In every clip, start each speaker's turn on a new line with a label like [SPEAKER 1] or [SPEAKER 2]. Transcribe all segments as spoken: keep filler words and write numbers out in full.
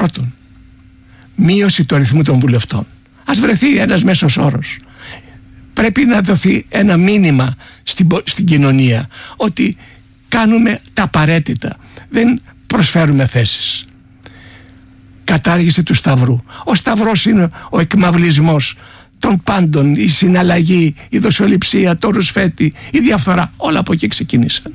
[SPEAKER 1] Πρώτον, μείωση του αριθμού των βουλευτών. Ας βρεθεί ένας μέσος όρος. Πρέπει να δοθεί ένα μήνυμα στην, στην κοινωνία ότι κάνουμε τα απαραίτητα, δεν προσφέρουμε θέσεις. Κατάργηση του σταυρού. Ο σταυρός είναι ο εκμαυλισμός των πάντων, η συναλλαγή, η δοσοληψία, το ρουσφέτη, η διαφθορά, όλα από εκεί ξεκίνησαν.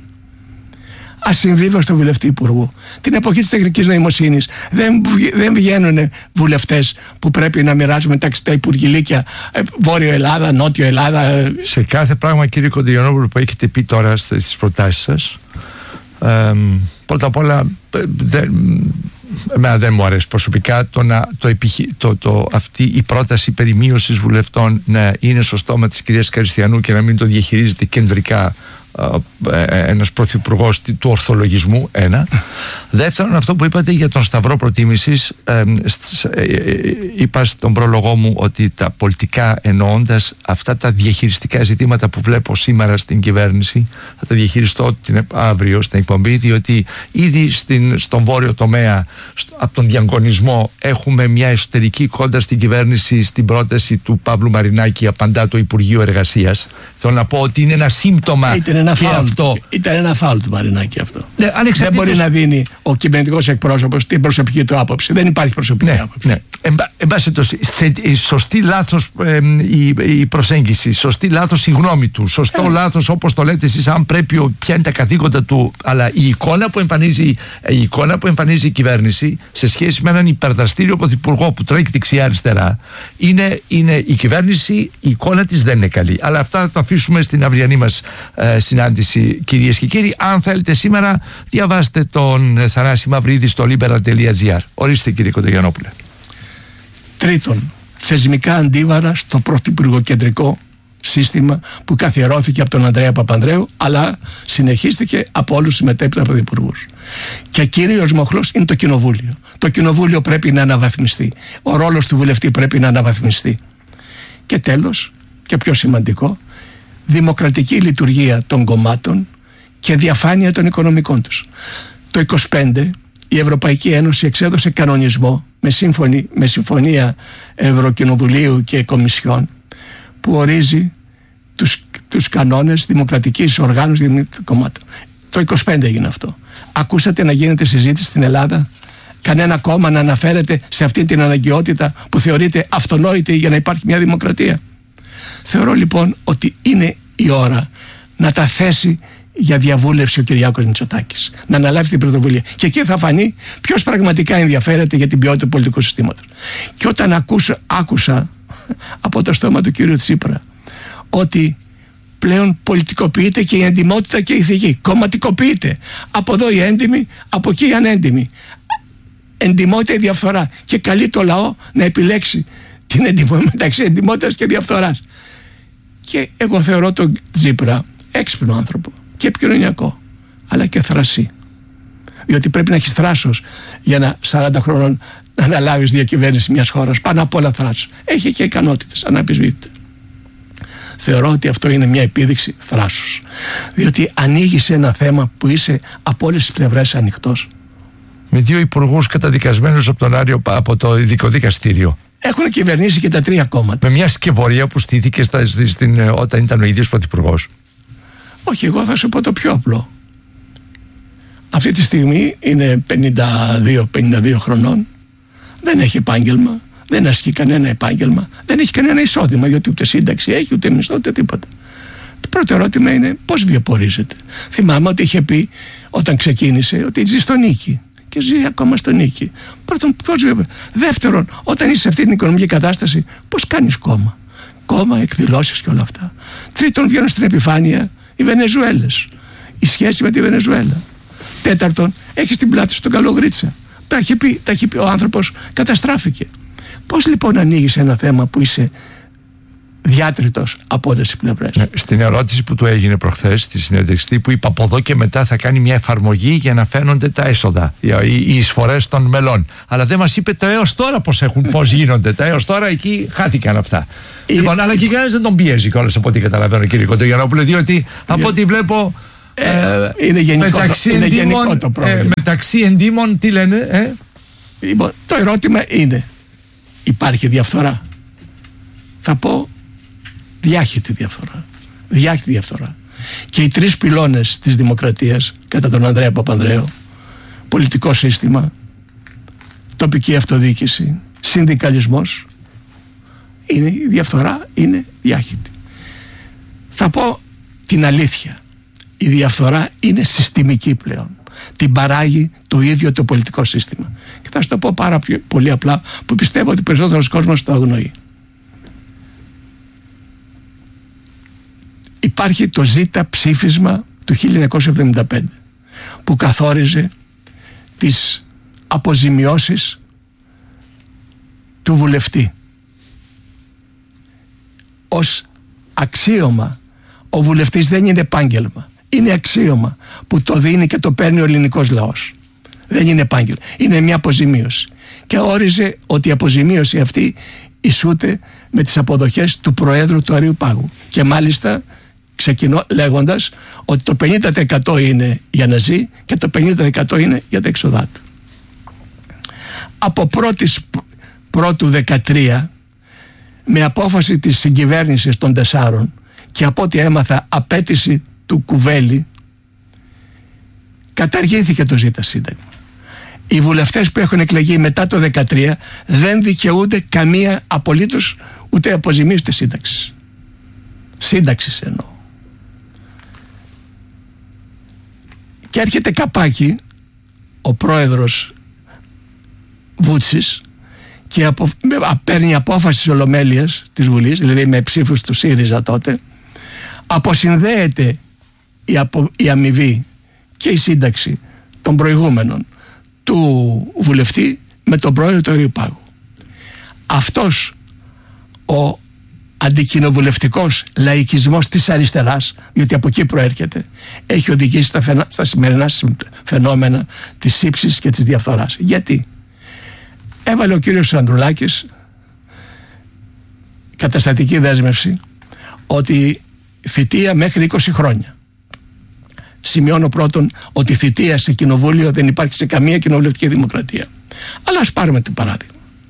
[SPEAKER 1] Ασυμβίβαστο βουλευτή υπουργού. Την εποχή της τεχνικής νοημοσύνης δεν, δεν βγαίνουν βουλευτές που πρέπει να μοιράζουν μεταξύ τα υπουργηλίκια Βόρειο Ελλάδα, Νότιο Ελλάδα.
[SPEAKER 2] Σε κάθε πράγμα, κύριε Κοντογιαννόπουλο, που έχετε πει τώρα στις προτάσεις σας, ε, πρώτα απ' όλα δεν, εμένα δεν μου αρέσει προσωπικά το να, το επιχει, το, το, αυτή η πρόταση περί μείωσης βουλευτών να είναι στο στόμα της κυρίας Καριστιανού και να μην το διαχειρίζεται κεντρικά ένας πρωθυπουργός του ορθολογισμού. Ένα. Δεύτερον, αυτό που είπατε για τον σταυρό προτίμησης, ε, ε, είπα στον πρόλογό μου ότι τα πολιτικά, εννοώντας αυτά τα διαχειριστικά ζητήματα που βλέπω σήμερα στην κυβέρνηση, θα τα διαχειριστώ την, αύριο στην εκπομπή, διότι ήδη στην, στον βόρειο τομέα από τον διαγωνισμό έχουμε μια εσωτερική κόντρα στην κυβέρνηση στην πρόταση του Παύλου Μαρινάκη, απαντά το Υπουργείο Εργασίας. Θέλω να πω ότι είναι ένα σύμπτωμα.
[SPEAKER 1] Ήταν ένα φάουλ, αυτό. Ήταν ένα φάουλ του Μαρινάκη αυτό.
[SPEAKER 2] Ναι,
[SPEAKER 1] δεν μπορεί να δίνει ο κυβερνητικός εκπρόσωπος την προσωπική του άποψη. Δεν υπάρχει προσωπική
[SPEAKER 2] ναι,
[SPEAKER 1] άποψη.
[SPEAKER 2] Ναι. Εν πάση περιπτώσει, σωστή λάθος ε, η, η προσέγγιση, σωστή λάθος η γνώμη του, σωστό ε. λάθος όπως το λέτε εσείς, αν πρέπει, ποια είναι τα καθήκοντα του, αλλά η εικόνα που εμφανίζει η, εικόνα που εμφανίζει η κυβέρνηση σε σχέση με έναν υπερδραστήριο πρωθυπουργό που τρέχει δεξιά-αριστερά, είναι, είναι η κυβέρνηση, η εικόνα της δεν είναι καλή. Αλλά αυτά θα το αφήσουμε στην αυριανή μας ε, συνάντηση, κυρίες και κύριοι. Αν θέλετε σήμερα, διαβάστε τον Θανάση Μαυρίδη στο libera τελεία gr. Ορίστε, κύριε Κοντογιαννόπουλε.
[SPEAKER 1] Τρίτον, θεσμικά αντίβαρα στο πρωθυπουργοκεντρικό σύστημα που καθιερώθηκε από τον Ανδρέα Παπανδρέου, αλλά συνεχίστηκε από όλους τους μετέπειτα πρωθυπουργούς. Και κύριος μοχλός είναι το κοινοβούλιο. Το κοινοβούλιο πρέπει να αναβαθμιστεί. Ο ρόλος του βουλευτή πρέπει να αναβαθμιστεί. Και τέλος, και πιο σημαντικό, δημοκρατική λειτουργία των κομμάτων και διαφάνεια των οικονομικών τους. Το είκοσι πέντε η Ευρωπαϊκή Ένωση εξέδωσε κανονισμό με, σύμφωνη, με συμφωνία Ευρωκοινοβουλίου και Κομισιόν που ορίζει τους, τους κανόνες δημοκρατικής οργάνωσης δημοκρατικών κομμάτων. Το είκοσι πέντε έγινε αυτό. Ακούσατε να γίνεται συζήτηση στην Ελλάδα? Κανένα κόμμα να αναφέρεται σε αυτή την αναγκαιότητα που θεωρείται αυτονόητη για να υπάρχει μια δημοκρατία? Θεωρώ λοιπόν ότι είναι η ώρα να τα θέσει για διαβούλευση ο Κυριάκος Μητσοτάκης, να αναλάβει την πρωτοβουλία. Και εκεί θα φανεί ποιος πραγματικά ενδιαφέρεται για την ποιότητα του πολιτικού συστήματος. Και όταν ακούσα, άκουσα από το στόμα του κύριου Τσίπρα ότι πλέον πολιτικοποιείται και η εντιμότητα και η ηθική, κομματικοποιείται. Από εδώ η έντιμη, από εκεί η ανέντιμη. Εντιμότητα ή διαφθορά. Και καλεί το λαό να επιλέξει την εντιμότητα μεταξύ εντιμότητας και διαφθοράς. Και εγώ θεωρώ τον Τσίπρα έξυπνο άνθρωπο και επικοινωνιακό, αλλά και θρασί. Διότι πρέπει να έχεις θράσος για να σαράντα χρόνων να αναλάβεις διακυβέρνηση μιας χώρας. Πάνω απ' όλα θράσος. Έχει και ικανότητες, αναμφισβήτητα. Θεωρώ ότι αυτό είναι μια επίδειξη θράσους. Διότι ανοίγεις ένα θέμα που είσαι από όλες τις πλευρές ανοιχτός.
[SPEAKER 2] Με δύο υπουργούς καταδικασμένους από, τον Άριο, από το ειδικό δικαστήριο.
[SPEAKER 1] Έχουν κυβερνήσει και τα τρία κόμματα.
[SPEAKER 2] Με μια σκευωρία που στήθηκε στα, στην, όταν ήταν ο ίδιος πρωθυπουργός.
[SPEAKER 1] Όχι, εγώ θα σου πω το πιο απλό. Αυτή τη στιγμή είναι πενήντα δύο πενήντα δύο χρονών. Δεν έχει επάγγελμα. Δεν ασκεί κανένα επάγγελμα. Δεν έχει κανένα εισόδημα, γιατί ούτε σύνταξη έχει, ούτε μισθό, ούτε τίποτα. Το πρώτο ερώτημα είναι πώς βιοπορίζεται. Θυμάμαι ότι είχε πει όταν ξεκίνησε ότι ζει στο Νίκη. Και ζει ακόμα στο Νίκη. Πρώτον, πώς βιοπορίζεται. Δεύτερον, όταν είσαι σε αυτή την οικονομική κατάσταση, πώς κάνεις κόμμα. Κόμμα, εκδηλώσεις και όλα αυτά. Τρίτον, βγαίνουν στην επιφάνεια οι Βενεζουέλες. Η σχέση με τη Βενεζουέλα. Τέταρτον, έχεις την πλάτη σου τον Καλογρίτσα. Τα έχει πει, τα έχει πει, ο άνθρωπος καταστράφηκε. Πώς λοιπόν ανοίγεις ένα θέμα που είσαι διάτριτος από όλες τις πλευρές?
[SPEAKER 2] Στην ερώτηση που του έγινε προχθές στη συνέντευξη, που είπε από εδώ και μετά θα κάνει μια εφαρμογή για να φαίνονται τα έσοδα, οι εισφορές των μελών. Αλλά δεν μας είπε το έως τώρα πώς, έχουν, πώς γίνονται. Τα έως τώρα εκεί χάθηκαν αυτά. Η... Λοιπόν, αλλά και κανένας δεν τον πιέζει κιόλας από ό,τι καταλαβαίνω, κύριε Κοντογιαννόπουλε, διότι από ό,τι βλέπω.
[SPEAKER 1] Ε, είναι γενικό, μεταξύ, το, είναι
[SPEAKER 2] εντύμων,
[SPEAKER 1] γενικό το πρόβλημα.
[SPEAKER 2] Ε, μεταξύ εντύμων, τι λένε, ε?
[SPEAKER 1] Λοιπόν, το ερώτημα είναι, υπάρχει διαφθορά? Θα πω διάχυτη διαφθορά. Διάχυτη διαφθορά. Και οι τρεις πυλώνες της δημοκρατίας, κατά τον Ανδρέα Παπανδρέου, πολιτικό σύστημα, τοπική αυτοδιοίκηση, συνδικαλισμός, είναι η διαφθορά, είναι διάχυτη. Θα πω την αλήθεια. Η διαφθορά είναι συστημική πλέον. Την παράγει το ίδιο το πολιτικό σύστημα. Και θα σου το πω πάρα πολύ απλά, που πιστεύω ότι περισσότερος κόσμος το αγνοεί. Υπάρχει το ΖΙΤΑ ψήφισμα του χίλια εννιακόσια εβδομήντα πέντε που καθόριζε τις αποζημιώσεις του βουλευτή ως αξίωμα. Ο βουλευτής δεν είναι επάγγελμα, είναι αξίωμα που το δίνει και το παίρνει ο ελληνικός λαός. Δεν είναι επάγγελμα, είναι μια αποζημίωση. Και όριζε ότι η αποζημίωση αυτή ισούται με τις αποδοχές του Προέδρου του Αριουπάγου. Και μάλιστα ξεκινώ λέγοντας ότι το πενήντα τοις εκατό είναι για να ζει και το πενήντα τοις εκατό είναι για τα έξοδά του. Από πρώτης πρώτου δεκατρία, με απόφαση της συγκυβέρνησης των τεσσάρων και από ό,τι έμαθα απέτηση του Κουβέλη, καταργήθηκε το ΖΙΤΑ σύνταγμα. Οι βουλευτές που έχουν εκλεγεί μετά το δεκατρία δεν δικαιούνται καμία απολύτως ούτε αποζημίωση ούτε σύνταξη. Σύνταξης εννοώ. Και έρχεται καπάκι ο πρόεδρος Βούτσης και απο, παίρνει απόφαση της Ολομέλειας της Βουλής, δηλαδή με ψήφους του ΣΥΡΙΖΑ τότε, αποσυνδέεται η, απο, η αμοιβή και η σύνταξη των προηγούμενων του βουλευτή με τον πρόεδρο του Αριουπάγου. Αυτός ο αντικοινοβουλευτικός λαϊκισμός της αριστεράς, διότι από εκεί προέρχεται, έχει οδηγήσει στα, φαινα, στα σημερινά φαινόμενα της ύψης και της διαφθοράς. Γιατί? Έβαλε ο κύριος Ανδρουλάκης καταστατική δέσμευση ότι θητεία μέχρι είκοσι χρόνια. Σημειώνω πρώτον ότι θητεία σε κοινοβούλιο δεν υπάρχει σε καμία κοινοβουλευτική δημοκρατία. Αλλά ας πάρουμε το παράδειγμα.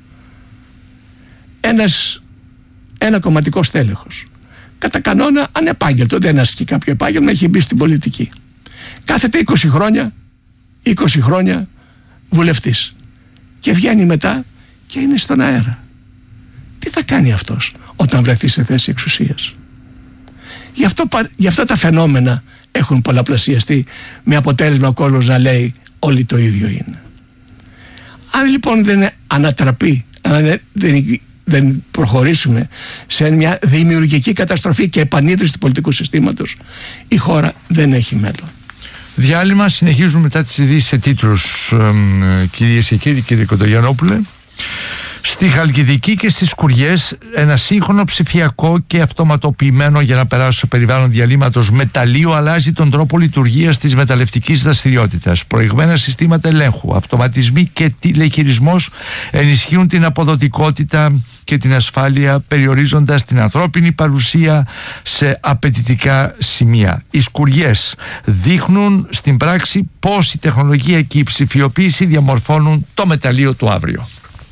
[SPEAKER 1] Ένας, ένα κομματικό στέλεχος, κατά κανόνα ανεπάγγελτο, δεν ασκεί κάποιο επάγγελμα, έχει μπει στην πολιτική. Κάθεται είκοσι χρόνια, είκοσι χρόνια βουλευτής. Και βγαίνει μετά και είναι στον αέρα. Τι θα κάνει αυτός όταν βρεθεί σε θέση εξουσίας? Γι' αυτό, γι' αυτό τα φαινόμενα έχουν πολλαπλασιαστεί, με αποτέλεσμα ο κόσμος να λέει όλοι το ίδιο είναι. Αν λοιπόν δεν ανατραπεί, αν δεν, δεν, δεν προχωρήσουμε σε μια δημιουργική καταστροφή και επανίδρυση του πολιτικού συστήματος, η χώρα δεν έχει μέλλον.
[SPEAKER 2] Διάλειμμα, συνεχίζουμε μετά τις ειδήσεις σε τίτλους, ε, κυρίες και κύριοι, κύριε Κοντογιαννόπουλε. Στη Χαλκιδική και στις Σκουριές ένα σύγχρονο ψηφιακό και αυτοματοποιημένο, για να περάσω σε περιβάλλον διαλύματος, μεταλλείο αλλάζει τον τρόπο λειτουργίας της μεταλλευτικής δραστηριότητας. Προηγμένα συστήματα ελέγχου, αυτοματισμοί και τηλεχειρισμός ενισχύουν την αποδοτικότητα και την ασφάλεια, περιορίζοντας την ανθρώπινη παρουσία σε απαιτητικά σημεία. Οι Σκουριές δείχνουν στην πράξη πώς η τεχνολογία και η ψηφιοποίηση διαμορφώνουν το μεταλλείο του αύριο.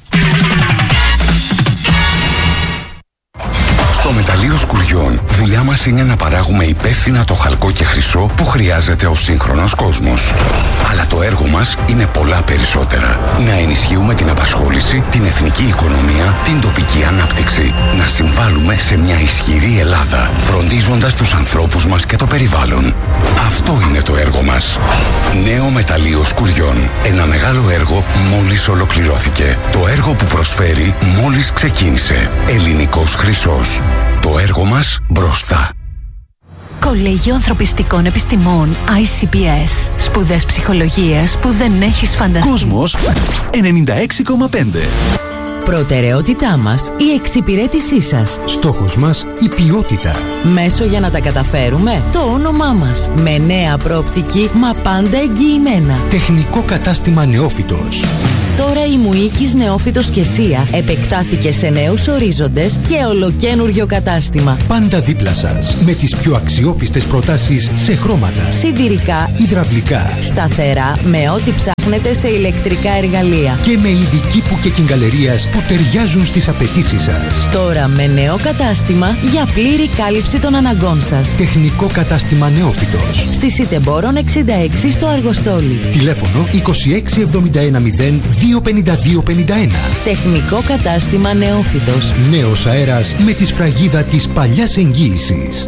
[SPEAKER 3] Στο μεταλλείο Σκουριών, δουλειά μας είναι να παράγουμε υπεύθυνα το χαλκό και χρυσό που χρειάζεται ο σύγχρονος κόσμος. Αλλά το έργο μας είναι πολλά περισσότερα. Να ενισχύουμε την απασχόληση, την εθνική οικονομία, την τοπική ανάπτυξη. Να συμβάλλουμε σε μια ισχυρή Ελλάδα, φροντίζοντας τους ανθρώπους μας και το περιβάλλον. Αυτό είναι το έργο μας. Νέο μεταλλείο Σκουριών. Ένα μεγάλο έργο μόλις ολοκληρώθηκε. Το έργο που προσφέρει μόλις ξεκίνησε. Ελληνικός χρυσός. Το έργο μας μπροστά.
[SPEAKER 4] Κολέγιο Ανθρωπιστικών Επιστημών άι σι πι ες. Σπουδές ψυχολογίας που δεν έχεις φανταστεί.
[SPEAKER 5] Κόσμος ενενήντα έξι κόμμα πέντε.
[SPEAKER 6] Προτεραιότητά μας η εξυπηρέτησή σας.
[SPEAKER 5] Στόχος μας η ποιότητα.
[SPEAKER 6] Μέσο για να τα καταφέρουμε το όνομά μας. Με νέα προοπτική, μα πάντα εγγυημένα.
[SPEAKER 5] Τεχνικό κατάστημα Νεόφυτος.
[SPEAKER 6] Τώρα η Μουίκης Νεόφυτος και Σία επεκτάθηκε σε νέους ορίζοντες και ολοκένουργιο κατάστημα.
[SPEAKER 5] Πάντα δίπλα σας, με τις πιο αξιόπιστες προτάσεις σε χρώματα,
[SPEAKER 6] σιδηρικά,
[SPEAKER 5] υδραυλικά,
[SPEAKER 6] σταθερά, με ό,τι ψάχνετε. φτιάχνετε σε ηλεκτρικά εργαλεία.
[SPEAKER 5] Και με ειδική που και κυγκαλερίας που ταιριάζουν στις απαιτήσεις σας.
[SPEAKER 6] Τώρα με νέο κατάστημα για πλήρη κάλυψη των αναγκών σας.
[SPEAKER 5] Τεχνικό κατάστημα Νεόφυτος.
[SPEAKER 6] Στη Σιτεμπόρων εξήντα έξι στο Αργοστόλι.
[SPEAKER 5] Τηλέφωνο είκοσι έξι εβδομήντα ένα μηδέν δύο πενήντα δύο πενήντα ένα.
[SPEAKER 6] Τεχνικό κατάστημα Νεόφυτος.
[SPEAKER 5] Νέος αέρας με τη σφραγίδα της παλιάς εγγύησης.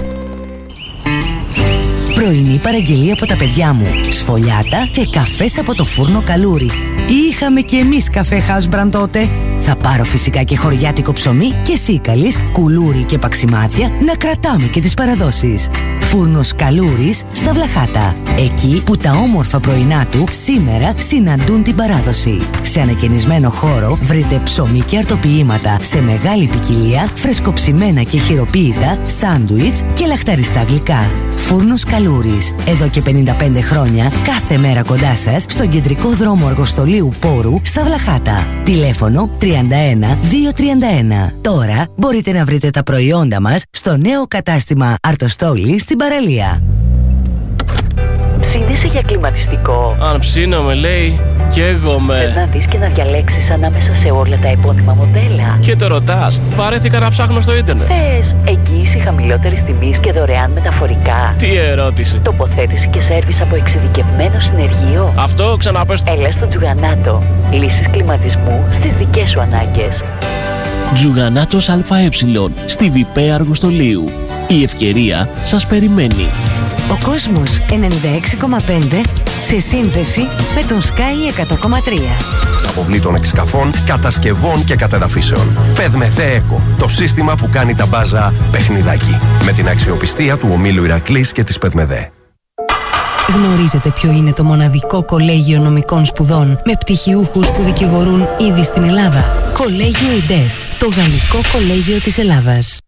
[SPEAKER 7] Πρωινή παραγγελία από τα παιδιά μου. Σφολιάτα και καφές από το φούρνο Καλούρι. Είχαμε κι εμείς καφέ Husbrand τότε. Θα πάρω φυσικά και χωριάτικο ψωμί και σίκαλης, κουλούρι και παξιμάδια να κρατάμε και τις παραδόσεις. Φούρνος Καλούρης στα Βλαχάτα. Εκεί που τα όμορφα πρωινά του σήμερα συναντούν την παράδοση. Σε ανακαινισμένο χώρο βρείτε ψωμί και αρτοποιήματα σε μεγάλη ποικιλία, φρεσκοψημένα και χειροποίητα, σάντουιτς και λαχταριστά γλυκά. Φούρνος Καλούρης. Εδώ και πενήντα πέντε χρόνια, κάθε μέρα κοντά σας, στον κεντρικό δρόμο Αργοστολίου Πόρου στα Βλαχάτα. Τηλέφωνο τριάντα ένα δύο τριάντα ένα. Τώρα μπορείτε να βρείτε τα προϊόντα μας στο νέο κατάστημα Αρτοστόλη στην παραλία.
[SPEAKER 8] Ψήνεσαι για κλιματιστικό?
[SPEAKER 9] Αν ψήνομαι, λέει, καίγομαι.
[SPEAKER 8] Θες να δεις και να διαλέξεις ανάμεσα σε όλα τα επώνυμα μοντέλα?
[SPEAKER 9] Και το ρωτάς, βαρέθηκα να ψάχνω στο ίντερνετ.
[SPEAKER 8] Θες εγγύηση χαμηλότερης τιμής και δωρεάν μεταφορικά?
[SPEAKER 9] Τι ερώτηση.
[SPEAKER 8] Τοποθέτηση και σέρβις από εξειδικευμένο συνεργείο?
[SPEAKER 9] Αυτό ξαναπες.
[SPEAKER 8] Έλα στο Τζουγανάτο. Λύσεις κλιματισμού στις δικές σου ανάγκες.
[SPEAKER 10] Τζουγανάτος ΑΕ στη Βιπέ Αργοστολίου. Η ευκαιρία σας περιμένει.
[SPEAKER 4] Ο κόσμος ενενήντα έξι κόμμα πέντε σε σύνδεση με τον Sky εκατό κόμμα τρία.
[SPEAKER 11] Αποβλήτων εξκαφών, κατασκευών και κατεδαφίσεων. Πεδμεθέ Eco, το σύστημα που κάνει τα μπάζα παιχνιδάκι. Με την αξιοπιστία του ομίλου Ηρακλής και της Πεδμεθέ.
[SPEAKER 7] Γνωρίζετε ποιο είναι το μοναδικό κολέγιο νομικών σπουδών με πτυχιούχους που δικηγορούν ήδη στην Ελλάδα? Κολέγιο ΙΝΤΕΦ, το γαλλικό κολέγιο της Ελλάδας.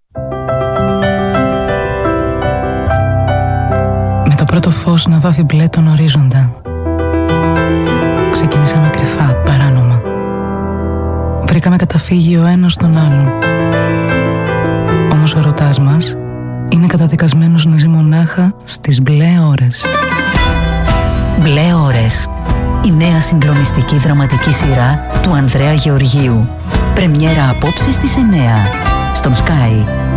[SPEAKER 12] Με το πρώτο φως να βάφει μπλε τον ορίζοντα, ξεκινήσαμε κρυφά, παράνομα. Βρήκαμε καταφύγιο ο ένας στον άλλον. Όμως ο ερωτάς μας είναι καταδικασμένος να ζει μονάχα στις μπλε ώρες.
[SPEAKER 4] Μπλε ώρες. Η νέα συγκλονιστική δραματική σειρά του Ανδρέα Γεωργίου. Πρεμιέρα απόψε στις εννιά. Στον Sky.